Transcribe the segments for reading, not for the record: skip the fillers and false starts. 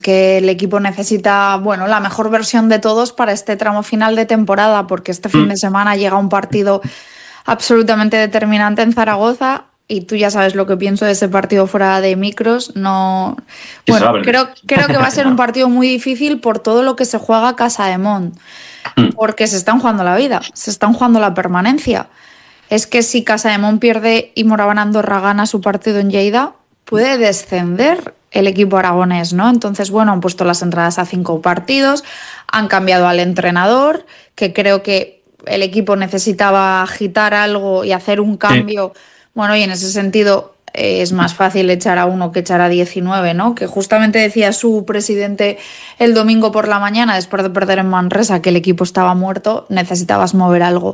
que el equipo necesita, bueno, la mejor versión de todos para este tramo final de temporada, porque este fin de semana llega un partido absolutamente determinante en Zaragoza. Y tú ya sabes lo que pienso de ese partido fuera de micros. No, Que se va bueno, a perder. creo que va a ser un partido muy difícil por todo lo que se juega a Casademont, porque se están jugando la vida, se están jugando la permanencia. Es que si Casademont pierde y Moraván Andorra gana su partido en Lleida, puede descender el equipo aragonés, ¿no? Entonces, bueno, han puesto las entradas a 5 partidos, han cambiado al entrenador, que creo que el equipo necesitaba agitar algo y hacer un cambio. Bueno, y en ese sentido es más fácil echar a uno que echar a 19, ¿no? Que justamente decía su presidente el domingo por la mañana, después de perder en Manresa, que el equipo estaba muerto, necesitabas mover algo.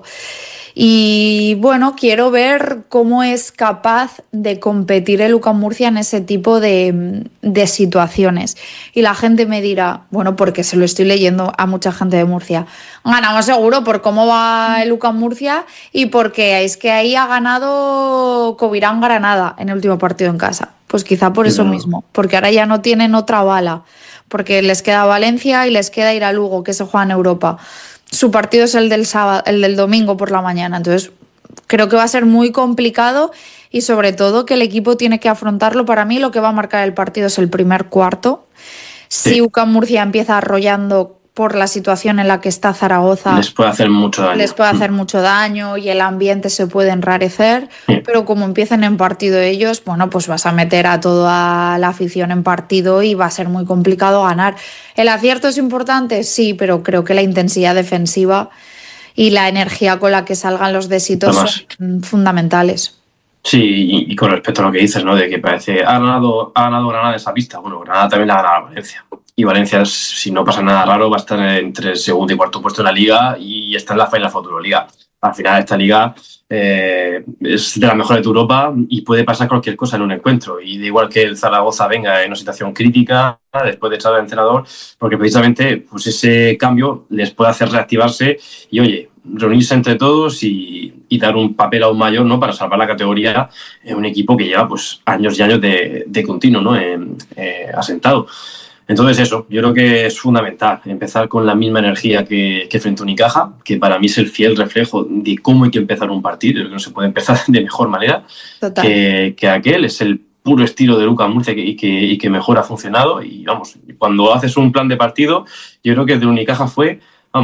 Y bueno, quiero ver cómo es capaz de competir el UCAM Murcia en ese tipo de situaciones. Y la gente me dirá, bueno, porque se lo estoy leyendo a mucha gente de Murcia, ganamos seguro por cómo va el UCAM Murcia y porque es que ahí ha ganado Covirán Granada en el último partido en casa. Pues quizá por eso mismo, porque ahora ya no tienen otra bala, porque les queda Valencia y les queda ir a Lugo, que se juega en Europa. Su partido es el del sábado, el del domingo por la mañana, entonces creo que va a ser muy complicado y sobre todo que el equipo tiene que afrontarlo. Para mí lo que va a marcar el partido es el primer cuarto. Si UCAM Murcia empieza arrollando por la situación en la que está Zaragoza, les puede hacer mucho daño. Les puede hacer mucho daño y el ambiente se puede enrarecer, pero como empiecen en partido ellos, bueno, pues vas a meter a toda la afición en partido y va a ser muy complicado ganar. ¿El acierto es importante? Sí, pero creo que la intensidad defensiva y la energía con la que salgan los desitos son fundamentales. Sí, y con respecto a lo que dices, ¿no? De que parece, ha ganado Granada esa pista. Bueno, Granada también la ha ganado Valencia. Y Valencia, si no pasa nada raro, va a estar entre el segundo y cuarto puesto en la liga y está en la Final Four Euroliga. Al final, esta liga es de las mejores de Europa y puede pasar cualquier cosa en un encuentro. Y de igual que el Zaragoza venga en una situación crítica después de echar al entrenador, porque precisamente pues ese cambio les puede hacer reactivarse y, oye, reunirse entre todos y dar un papel aún mayor, ¿no? Para salvar la categoría en un equipo que lleva pues años y años de continuo, ¿no? Asentado. Entonces eso, yo creo que es fundamental empezar con la misma energía que frente a Unicaja, que para mí es el fiel reflejo de cómo hay que empezar un partido. Yo creo que no se puede empezar de mejor manera que aquel. Es el puro estilo de UCAM Murcia y que mejor ha funcionado. Y vamos, cuando haces un plan de partido, yo creo que el de Unicaja fue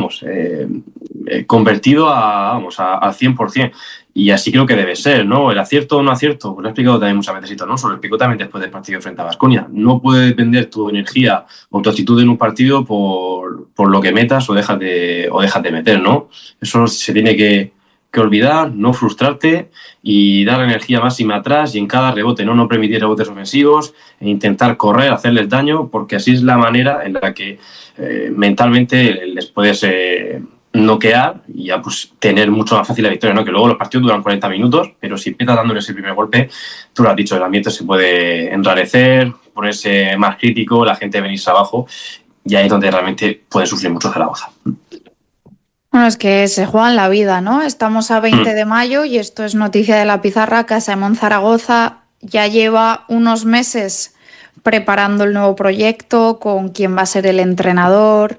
convertido a 100%. Y así creo que debe ser, ¿no? El acierto o no acierto, pues lo he explicado también muchas veces, ¿no? Solo lo explico también después del partido frente a Baskonia. No puede depender tu energía o tu actitud en un partido por lo que metas o dejas de meter, ¿no? Eso se tiene que olvidar, no frustrarte y dar energía máxima atrás y en cada rebote, no permitir rebotes ofensivos e intentar correr, hacerles daño, porque así es la manera en la que mentalmente les puedes noquear y ya pues tener mucho más fácil la victoria, ¿no? Que luego los partidos duran 40 minutos, pero si empiezas dándoles el primer golpe, tú lo has dicho, el ambiente se puede enrarecer, ponerse más crítico, la gente venirse abajo y ahí es donde realmente pueden sufrir mucho Zaragoza. Bueno, es que se juegan la vida, ¿no? Estamos a 20 de mayo y esto es noticia de la pizarra. Casademont Zaragoza ya lleva unos meses preparando el nuevo proyecto, con quién va a ser el entrenador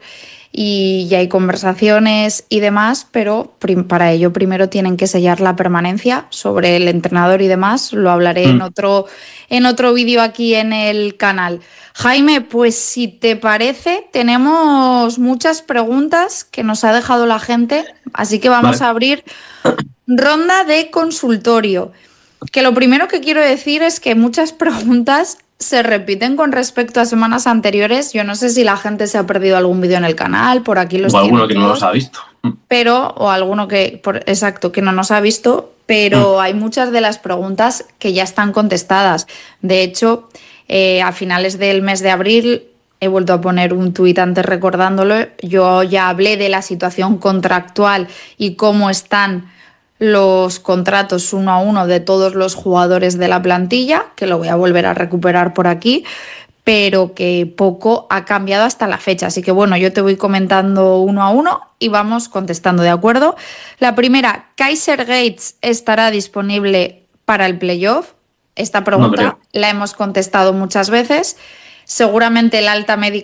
y ya hay conversaciones y demás, pero para ello primero tienen que sellar la permanencia. Sobre el entrenador y demás lo hablaré en otro vídeo aquí en el canal. Jaime, pues si te parece, tenemos muchas preguntas que nos ha dejado la gente, así que vamos a abrir ronda de consultorio. Que lo primero que quiero decir es que muchas preguntas se repiten con respecto a semanas anteriores. Yo no sé si la gente se ha perdido algún vídeo en el canal, por aquí los tiene. O alguno que no los ha visto. O alguno que no nos ha visto, pero hay muchas de las preguntas que ya están contestadas. De hecho, a finales del mes de abril he vuelto a poner un tuit antes recordándolo. Yo ya hablé de la situación contractual y cómo están los contratos 1 a 1 de todos los jugadores de la plantilla, que lo voy a volver a recuperar por aquí, pero que poco ha cambiado hasta la fecha. Así que bueno, yo te voy comentando 1 a 1 y vamos contestando, ¿de acuerdo? La primera, ¿Kaiser Gates estará disponible para el playoff? Esta pregunta la hemos contestado muchas veces. seguramente el alta médica